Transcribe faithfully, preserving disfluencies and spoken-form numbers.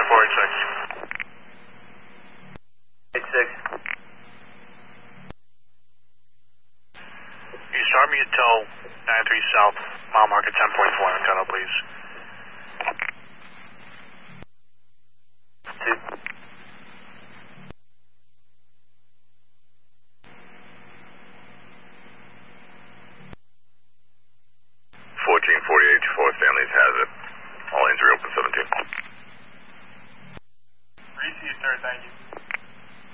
four eight six. eight six. East Army Intel nine three South, mile marker ten point four, antenna, please. Two. fourteen forty-eight four Stanley's has it. All lanes are open, seventeen. Receive, sir, thank you.